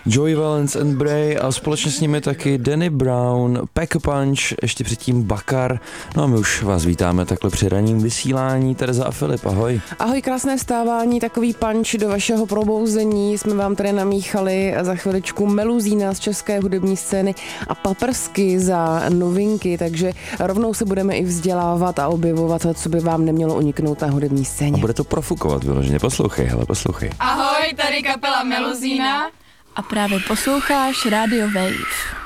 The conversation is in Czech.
Joey Valence and Bray a společně s nimi taky Danny Brown, Pack a Punch, ještě předtím Bakar. No a my už vás vítáme takhle při ranním vysílání. Tereza a Filip, ahoj. Ahoj, krásné vstávání, takový punch do vašeho probouzení jsme vám tady namíchali a za chviličku Meluzína z české hudební scény a paprsky za novinky, takže rovnou se budeme i vzdělávat a objevovat, co by vám nemělo uniknout na hudební scéně. A bude to profukovat vyloženě, poslouchej, hele, poslouchej. Ahoj, tady kapela Meluzína. A právě posloucháš Radio Wave.